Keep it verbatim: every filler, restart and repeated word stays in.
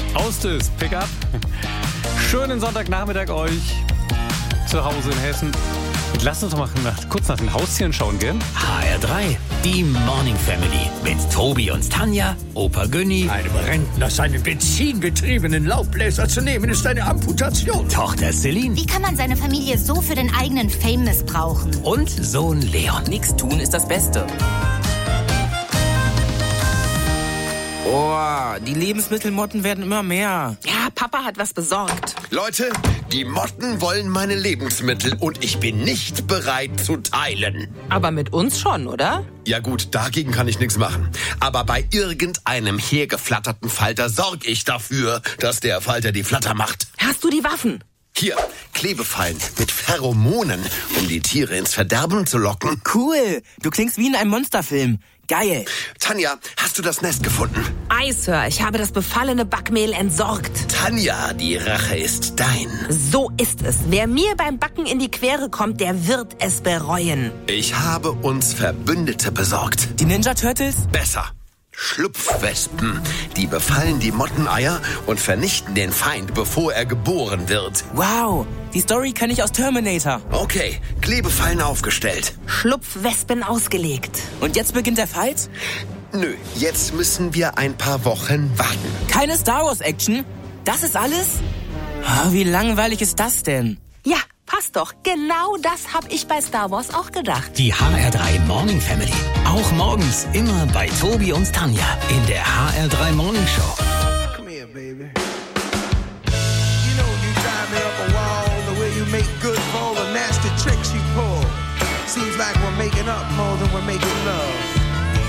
aus des Pickup. Schönen Sonntagnachmittag euch zu Hause in Hessen. Und lasst uns doch mal nach, kurz nach den Haustieren schauen, gell? H R drei, die Morning Family mit Tobi und Tanja, Opa Günni. Einem Rentner seinen benzinbetriebenen Laubbläser zu nehmen, ist eine Amputation. Tochter Celine. Wie kann man seine Familie so für den eigenen Fame missbrauchen? Und Sohn Leon. Nichts tun ist das Beste. Oh, die Lebensmittelmotten werden immer mehr. Ja, Papa hat was besorgt. Leute, die Motten wollen meine Lebensmittel und ich bin nicht bereit zu teilen. Aber mit uns schon, oder? Ja gut, dagegen kann ich nichts machen. Aber bei irgendeinem hergeflatterten Falter sorge ich dafür, dass der Falter die Flatter macht. Hast du die Waffen? Hier, Klebefallen mit Pheromonen, um die Tiere ins Verderben zu locken. Cool, du klingst wie in einem Monsterfilm. Geil. Tanja, hast du das Nest gefunden? Ei, Sir, ich habe das befallene Backmehl entsorgt. Tanja, die Rache ist dein. So ist es. Wer mir beim Backen in die Quere kommt, der wird es bereuen. Ich habe uns Verbündete besorgt. Die Ninja Turtles? Besser. Schlupfwespen. Die befallen die Motteneier und vernichten den Feind, bevor er geboren wird. Wow, die Story kenne ich aus Terminator. Okay, Klebefallen aufgestellt. Schlupfwespen ausgelegt. Und jetzt beginnt der Fight? Nö, jetzt müssen wir ein paar Wochen warten. Keine Star Wars Action? Das ist alles? Oh, wie langweilig ist das denn? Ja, passt doch. Genau das habe ich bei Star Wars auch gedacht. Die H R drei Morning Family. Auch morgens immer bei Tobi und Tanja in der H R drei Morning Show.